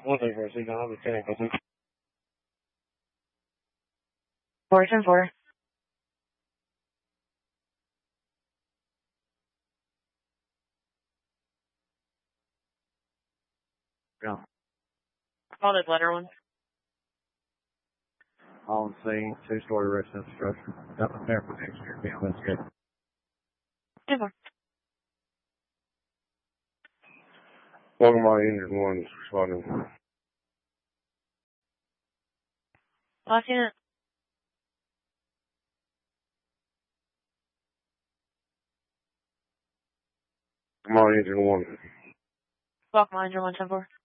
One day for a season, I'll be 10. 410-4. Yeah. Call it letter one. All in scene, two-story residential structure. Nothing there for next year. Yeah, that's good. 10-4. Welcome my injured ones responding. Last unit. Come on, injured one. Welcome, Ranger 110-4.